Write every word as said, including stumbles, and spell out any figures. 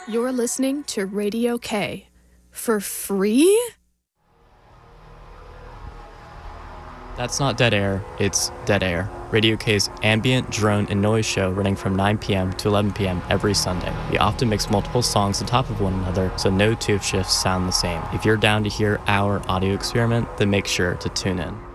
You're listening to Radio K. For free? That's not dead air, it's Dead Air, Radio K's ambient, drone, and noise show running from nine p.m. to eleven p.m. every Sunday. We often mix multiple songs on top of one another, so no two shifts sound the same. If you're down to hear our audio experiment, then make sure to tune in.